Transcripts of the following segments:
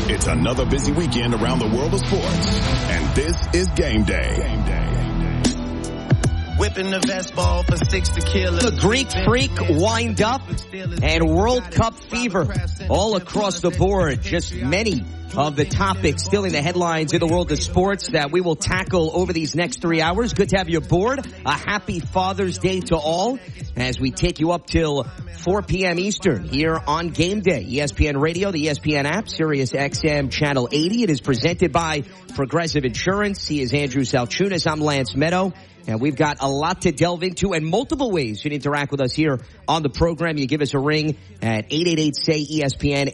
It's another busy weekend around the world of sports, and this is Game Day. Whipping the best ball for 6 to kill it. The Greek Freak wind up and World Cup fever all across the board. Just many of the topics still in the headlines in the world of sports that we will tackle over these next 3 hours. Good to have you aboard. A happy Father's Day to all as we take you up till 4 p.m. Eastern here on Game Day. ESPN Radio, the ESPN app, Sirius XM Channel 80. It is presented by Progressive Insurance. He is Andrew Salchunas. I'm Lance Meadow. And we've got a lot to delve into and multiple ways you can interact with us here on the program. You give us a ring at 888-SAY-ESPN,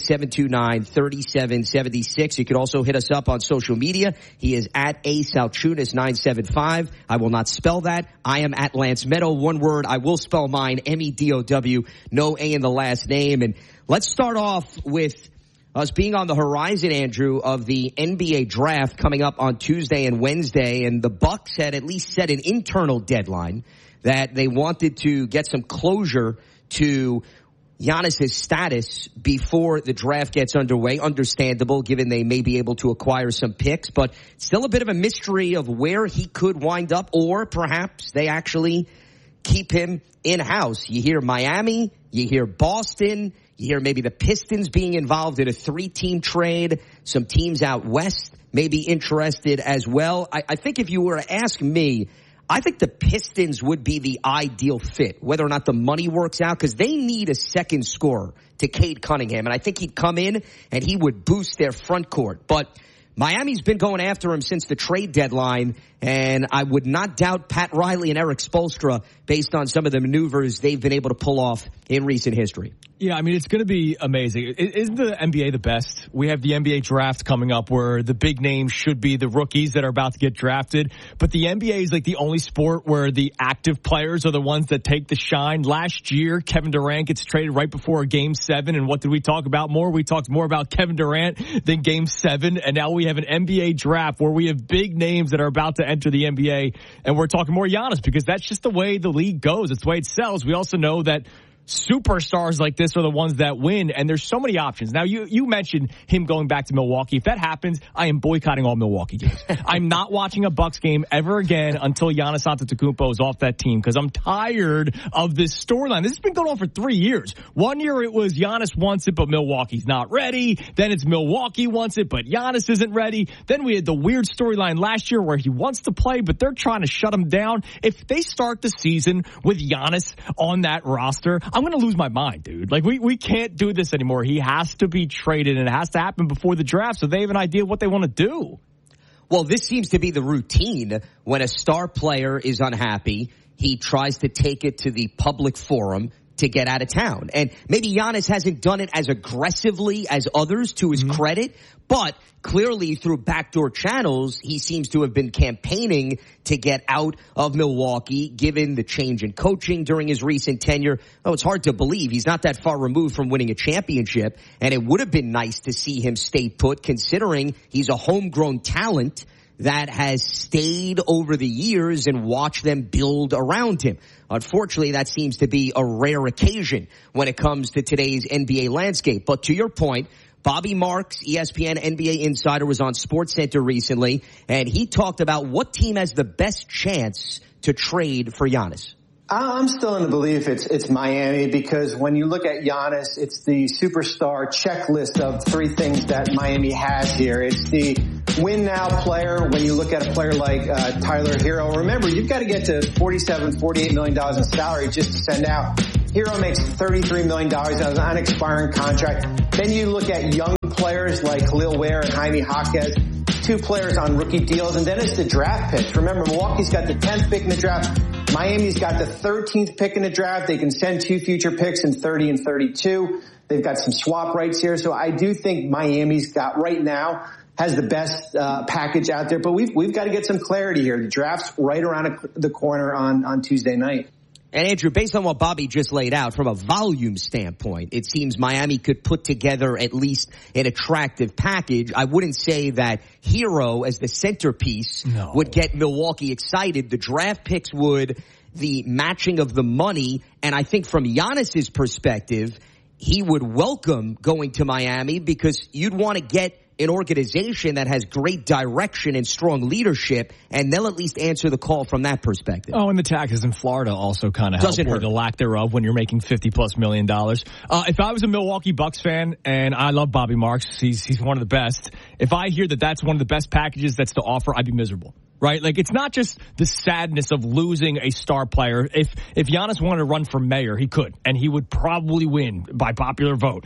888-729-3776. You can also hit us up on social media. He is at ASalchunas975. I will not spell that. I am at Lance Meadow. One word. I will spell mine, M-E-D-O-W. No A in the last name. And let's start off with us being on the horizon, Andrew, of the NBA draft coming up on Tuesday and Wednesday, and the Bucks had at least set an internal deadline that they wanted to get some closure to Giannis's status before the draft gets underway. Understandable, given they may be able to acquire some picks, but still a bit of a mystery of where he could wind up, or perhaps they actually keep him in-house. You hear Miami, you hear Boston, you hear maybe the Pistons being involved in a 3-team trade. Some teams out west may be interested as well. I think if you were to ask me, I think the Pistons would be the ideal fit, whether or not the money works out, because they need a second scorer to Cade Cunningham. And I think he'd come in and he would boost their front court. But Miami's been going after him since the trade deadline, and I would not doubt Pat Riley and Eric Spoelstra based on some of the maneuvers they've been able to pull off in recent history. Yeah, I mean, it's going to be amazing. Isn't the NBA the best? We have the NBA draft coming up where the big names should be the rookies that are about to get drafted. But the NBA is like the only sport where the active players are the ones that take the shine. Last year, Kevin Durant gets traded right before Game 7. And what did we talk about more? We talked more about Kevin Durant than Game 7. And now we have an NBA draft where we have big names that are about to enter the NBA. And we're talking more Giannis because that's just the way the league goes. It's the way it sells. We also know that superstars like this are the ones that win, and there's so many options. Now, you mentioned him going back to Milwaukee. If that happens, I am boycotting all Milwaukee games. I'm not watching a Bucks game ever again until Giannis Antetokounmpo is off that team because I'm tired of this storyline. This has been going on for 3 years. 1 year it was Giannis wants it, but Milwaukee's not ready. Then it's Milwaukee wants it, but Giannis isn't ready. Then we had the weird storyline last year where he wants to play, but they're trying to shut him down. If they start the season with Giannis on that roster, I'm going to lose my mind, dude. Like, we can't do this anymore. He has to be traded, and it has to happen before the draft so they have an idea of what they want to do. Well, this seems to be the routine. When a star player is unhappy, he tries to take it to the public forum to get out of town. And maybe Giannis hasn't done it as aggressively as others, to his credit, but clearly through backdoor channels, he seems to have been campaigning to get out of Milwaukee, given the change in coaching during his recent tenure. Oh, it's hard to believe he's not that far removed from winning a championship, and it would have been nice to see him stay put, considering he's a homegrown talent that has stayed over the years and watched them build around him. Unfortunately, that seems to be a rare occasion when it comes to today's NBA landscape. But to your point, Bobby Marks, ESPN NBA insider, was on SportsCenter recently, and he talked about what team has the best chance to trade for Giannis. I'm still in the belief it's Miami, because when you look at Giannis, it's the superstar checklist of 3 things that Miami has here. It's the win now player. When you look at a player like Tyler Hero, remember, you've got to get to $48 million in salary just to send out. Hero makes $33 million as an unexpiring contract. Then you look at young players like Khalil Ware and Jaime Jaquez, 2 players on rookie deals, and then it's the draft picks. Remember, Milwaukee's got the 10th pick in the draft. Miami's got the 13th pick in the draft. They can send 2 future picks in 30 and 32. They've got some swap rights here. So I do think Miami's got right now has the best package out there. But we've got to get some clarity here. The draft's right around the corner on Tuesday night. And Andrew, based on what Bobby just laid out, from a volume standpoint, it seems Miami could put together at least an attractive package. I wouldn't say that Hero as the centerpiece would get Milwaukee excited. The draft picks would, the matching of the money, and I think from Giannis's perspective, he would welcome going to Miami because you'd want to get an organization that has great direction and strong leadership, and they'll at least answer the call from that perspective. Oh, and the taxes in Florida also kind of help, doesn't or hurt. the lack thereof when you're making $50+ million. If I was a Milwaukee Bucks fan, and I love Bobby Marks, he's one of the best. If I hear that that's one of the best packages that's to offer, I'd be miserable. Right? Like, it's not just the sadness of losing a star player. If Giannis wanted to run for mayor, he could, and he would probably win by popular vote.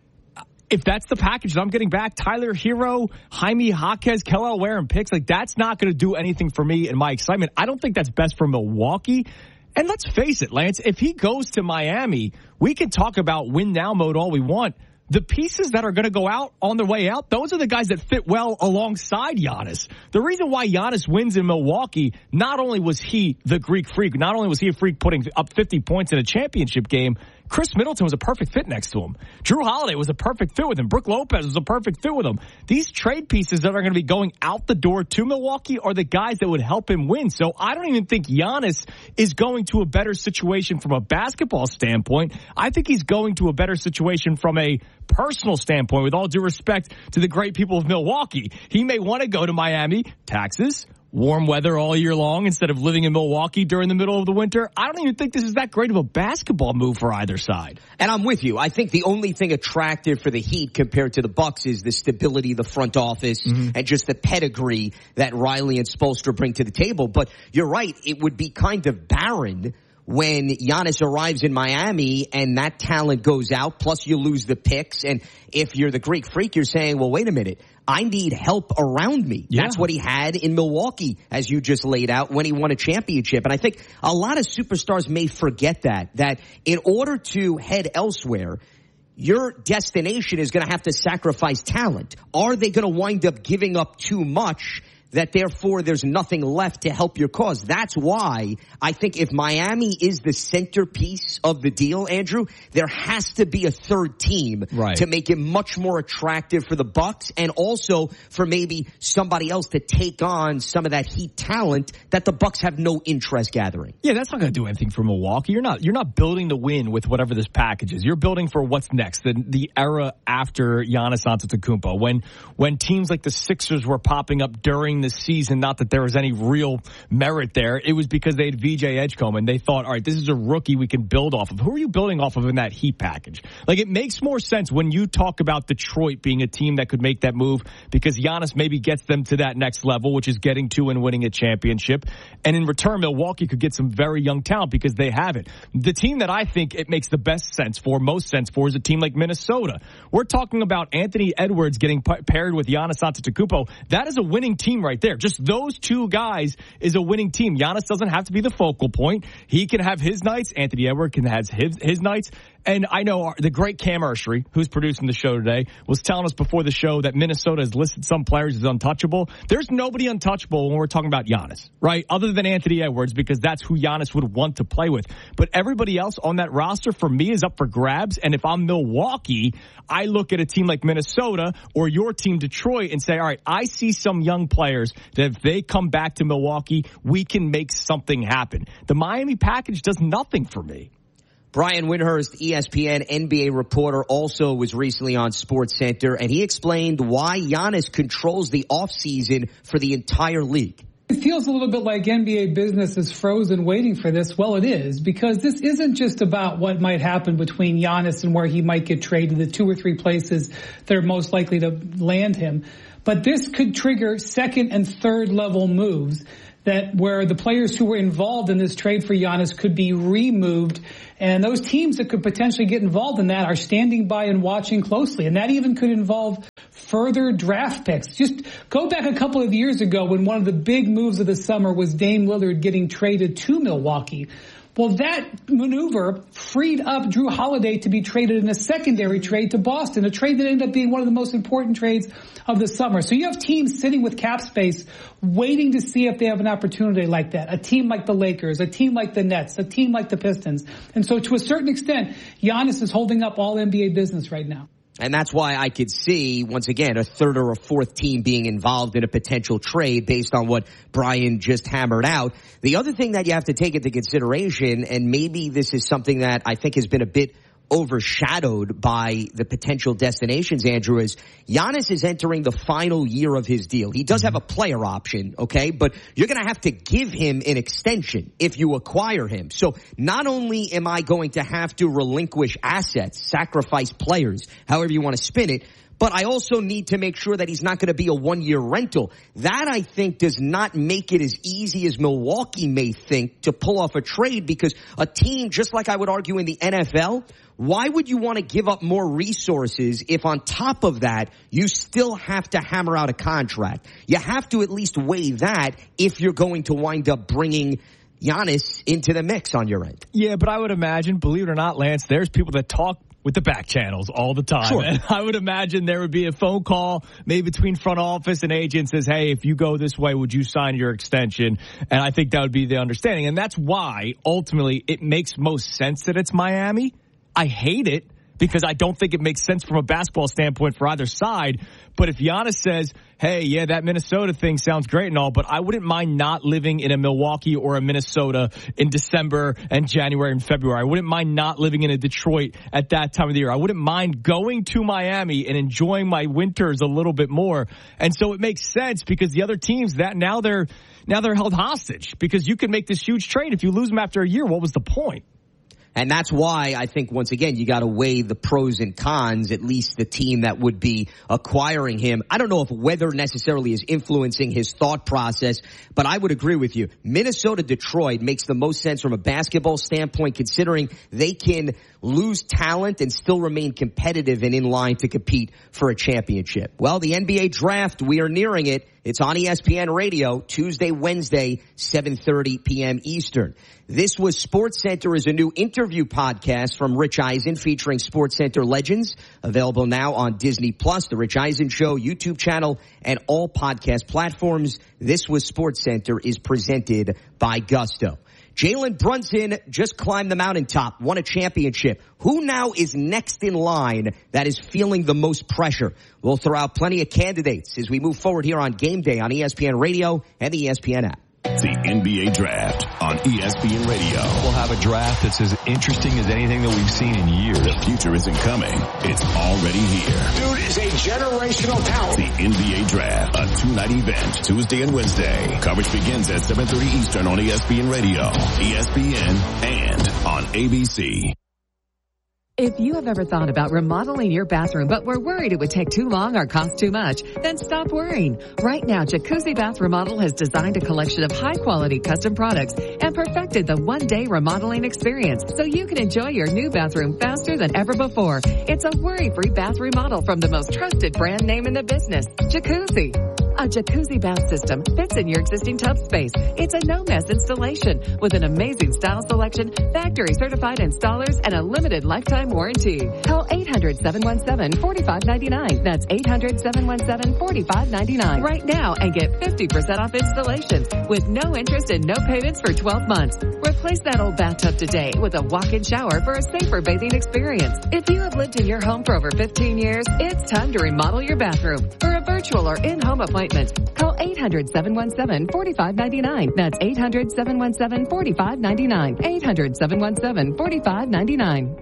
If that's the package that I'm getting back, Tyler Hero, Jaime Jaquez, Kelly Ware, and picks, like, that's not going to do anything for me and my excitement. I don't think that's best for Milwaukee. And let's face it, Lance, if he goes to Miami, we can talk about win now mode all we want. The pieces that are going to go out on their way out, those are the guys that fit well alongside Giannis. The reason why Giannis wins in Milwaukee, not only was he the Greek freak, not only was he a freak putting up 50 points in a championship game, Chris Middleton was a perfect fit next to him. Drew Holiday was a perfect fit with him. Brook Lopez was a perfect fit with him. These trade pieces that are going to be going out the door to Milwaukee are the guys that would help him win. So I don't even think Giannis is going to a better situation from a basketball standpoint. I think he's going to a better situation from a personal standpoint, with all due respect to the great people of Milwaukee. He may want to go to Miami, taxes, warm weather all year long instead of living in Milwaukee during the middle of the winter. I don't even think this is that great of a basketball move for either side. And I'm with you. I think the only thing attractive for the Heat compared to the Bucks is the stability of the front office and just the pedigree that Riley and Spoelstra bring to the table. But you're right. It would be kind of barren when Giannis arrives in Miami and that talent goes out, plus you lose the picks. And if you're the Greek freak, you're saying, well, wait a minute. I need help around me. Yeah. That's what he had in Milwaukee, as you just laid out, when he won a championship. And I think a lot of superstars may forget that in order to head elsewhere, your destination is going to have to sacrifice talent. Are they going to wind up giving up too much that therefore there's nothing left to help your cause? That's why I think if Miami is the centerpiece of the deal, Andrew, there has to be a third team to make it much more attractive for the Bucks and also for maybe somebody else to take on some of that Heat talent that the Bucks have no interest gathering. Yeah, that's not going to do anything for Milwaukee. You're not building to win with whatever this package is. You're building for what's next, the era after Giannis Antetokounmpo, when teams like the Sixers were popping up during the season. Not that there was any real merit there. It was because they had VJ Edgecombe and they thought, all right, this is a rookie we can build off of. Who are you building off of in that Heat package? Like, it makes more sense when you talk about Detroit being a team that could make that move because Giannis maybe gets them to that next level, which is getting to and winning a championship. And in return, Milwaukee could get some very young talent because they have it. The team that I think it makes the most sense for is a team like Minnesota. We're talking about Anthony Edwards getting paired with Giannis Antetokounmpo. That is a winning team right there. Just those two guys is a winning team. Giannis doesn't have to be the focal point. He can have his nights. Anthony Edwards can have his nights. And I know the great Cam Ursery, who's producing the show today, was telling us before the show that Minnesota has listed some players as untouchable. There's nobody untouchable when we're talking about Giannis, right? Other than Anthony Edwards, because that's who Giannis would want to play with. But everybody else on that roster, for me, is up for grabs. And if I'm Milwaukee, I look at a team like Minnesota or your team, Detroit, and say, all right, I see some young players that if they come back to Milwaukee, we can make something happen. The Miami package does nothing for me. Brian Windhurst, ESPN NBA reporter, also was recently on SportsCenter, and he explained why Giannis controls the offseason for the entire league. It feels a little bit like NBA business is frozen waiting for this. Well, it is, because this isn't just about what might happen between Giannis and where he might get traded, the 2 or 3 places that are most likely to land him. But this could trigger second and third level moves that where the players who were involved in this trade for Giannis could be removed. And those teams that could potentially get involved in that are standing by and watching closely. And that even could involve further draft picks. Just go back a couple of years ago when one of the big moves of the summer was Dame Lillard getting traded to Milwaukee. Well, that maneuver freed up Drew Holiday to be traded in a secondary trade to Boston, a trade that ended up being one of the most important trades of the summer. So you have teams sitting with cap space waiting to see if they have an opportunity like that. A team like the Lakers, a team like the Nets, a team like the Pistons. And so to a certain extent, Giannis is holding up all NBA business right now. And that's why I could see, once again, a third or a fourth team being involved in a potential trade based on what Brian just hammered out. The other thing that you have to take into consideration, and maybe this is something that I think has been a bit overshadowed by the potential destinations, Andrew, is Giannis is entering the final year of his deal. He does have a player option, okay, but you're going to have to give him an extension if you acquire him. So not only am I going to have to relinquish assets, sacrifice players, however you want to spin it, but I also need to make sure that he's not going to be a one-year rental. That, I think, does not make it as easy as Milwaukee may think to pull off a trade, because a team, just like I would argue in the NFL, why would you want to give up more resources if on top of that you still have to hammer out a contract? You have to at least weigh that if you're going to wind up bringing Giannis into the mix on your end. Yeah, but I would imagine, believe it or not, Lance, there's people that talk with the back channels all the time. Sure. And I would imagine there would be a phone call maybe between front office and agent says, hey, if you go this way, would you sign your extension? And I think that would be the understanding. And that's why ultimately it makes most sense that it's Miami. I hate it because I don't think it makes sense from a basketball standpoint for either side. But if Giannis says, hey, yeah, that Minnesota thing sounds great and all, but I wouldn't mind not living in a Milwaukee or a Minnesota in December and January and February. I wouldn't mind not living in a Detroit at that time of the year. I wouldn't mind going to Miami and enjoying my winters a little bit more. And so it makes sense because the other teams that now they're held hostage because you can make this huge trade. If you lose them after a year, what was the point? And that's why I think, once again, you got to weigh the pros and cons, at least the team that would be acquiring him. I don't know if weather necessarily is influencing his thought process, but I would agree with you. Minnesota-Detroit makes the most sense from a basketball standpoint, considering they can lose talent and still remain competitive and in line to compete for a championship. Well, the NBA draft, we are nearing it. It's on ESPN Radio, Tuesday, Wednesday, 7:30 p.m. Eastern. This was SportsCenter is a new interview podcast from Rich Eisen featuring SportsCenter legends, available now on Disney Plus, The Rich Eisen Show, YouTube channel, and all podcast platforms. This was SportsCenter is presented by Gusto. Jalen Brunson just climbed the mountaintop, won a championship. Who now is next in line that is feeling the most pressure? We'll throw out plenty of candidates as we move forward here on Game Day on ESPN Radio and the ESPN app. The NBA Draft on ESPN Radio. We'll have a draft that's as interesting as anything that we've seen in years. The future isn't coming. It's already here. Dude is a generational talent. The NBA Draft, a two-night event, Tuesday and Wednesday. Coverage begins at 7:30 Eastern on ESPN Radio, ESPN, and on ABC. If you have ever thought about remodeling your bathroom but were worried it would take too long or cost too much, then stop worrying. Right now, Jacuzzi Bath Remodel has designed a collection of high-quality custom products and perfected the one-day remodeling experience so you can enjoy your new bathroom faster than ever before. It's a worry-free bath remodel from the most trusted brand name in the business, Jacuzzi. A jacuzzi bath system fits in your existing tub space. It's a no-mess installation with an amazing style selection, factory-certified installers, and a limited lifetime warranty. Call 800-717-4599. That's 800-717-4599 right now and get 50% off installations with no interest and no payments for 12 months. Replace that old bathtub today with a walk-in shower for a safer bathing experience. If you have lived in your home for over 15 years, it's time to remodel your bathroom. For a virtual or in-home appointment, call 800-717-4599. That's 800-717-4599. 800-717-4599.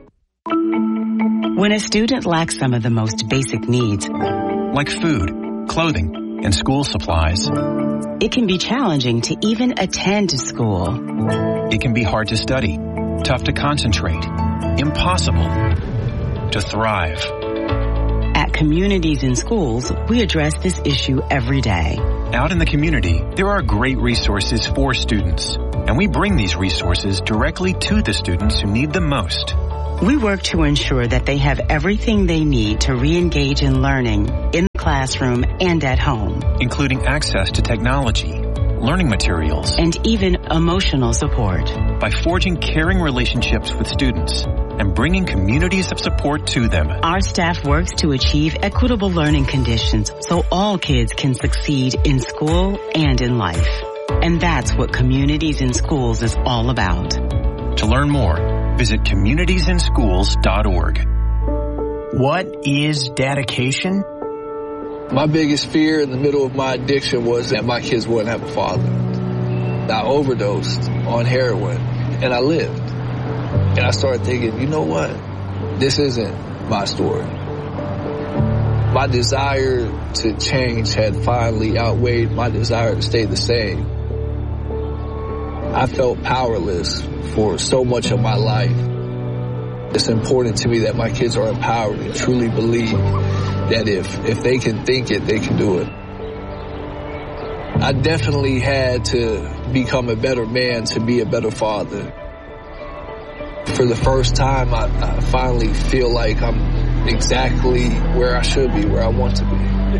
When a student lacks some of the most basic needs, like food, clothing, and school supplies, it can be challenging to even attend to school. It can be hard to study, tough to concentrate, impossible to thrive. At Communities in Schools, we address this issue every day. Out in the community, there are great resources for students, and we bring these resources directly to the students who need them most. We work to ensure that they have everything they need to re-engage in learning in the classroom and at home, including access to technology, learning materials, and even emotional support. By forging caring relationships with students and bringing communities of support to them, our staff works to achieve equitable learning conditions so all kids can succeed in school and in life. And that's what Communities in Schools is all about. To learn more, visit communitiesinschools.org. What is dedication? My biggest fear in the middle of my addiction was that my kids wouldn't have a father. I overdosed on heroin, and I lived. And I started thinking, you know what? this isn't my story. My desire to change had finally outweighed my desire to stay the same. I felt powerless for so much of my life. It's important to me that my kids are empowered and truly believe that if they can think it, they can do it. I definitely had to become a better man to be a better father. For the first time, I finally feel like I'm exactly where I should be, where I want to be.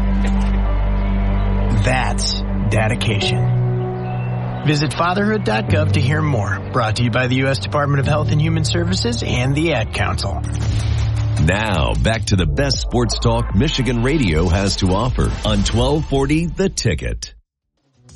That's dedication. Visit fatherhood.gov to hear more. Brought to you by the U.S. Department of Health and Human Services and the Ad Council. Now, back to the best sports talk Michigan radio has to offer on 1240 The Ticket.